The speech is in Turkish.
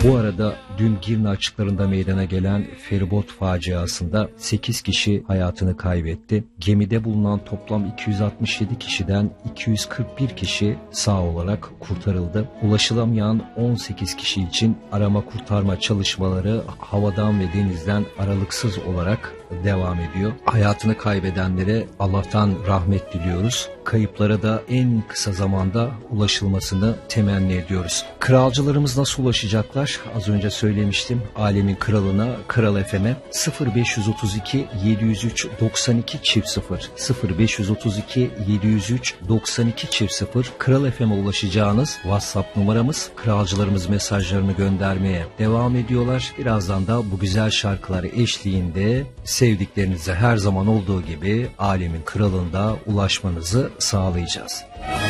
Bu arada dün Girne açıklarında meydana gelen feribot faciasında 8 kişi hayatını kaybetti. Gemide bulunan toplam 267 kişiden 241 kişi sağ olarak kurtarıldı. Ulaşılamayan 18 kişi için arama kurtarma çalışmaları havadan ve denizden aralıksız olarak devam ediyor. Hayatını kaybedenlere Allah'tan rahmet diliyoruz. Kayıplara da en kısa zamanda ulaşılmasını temenni ediyoruz. Kralcılarımız nasıl ulaşacaklar? Az önce söylemiştim. Alemin kralına, Kral FM'e 0532 703 92 0 0532 703 92 0 Kral FM'e ulaşacağınız WhatsApp numaramız. Kralcılarımız mesajlarını göndermeye devam ediyorlar. Birazdan da bu güzel şarkıları eşliğinde sevdiklerinize her zaman olduğu gibi Alemin kralında ulaşmanızı sağlayacağız.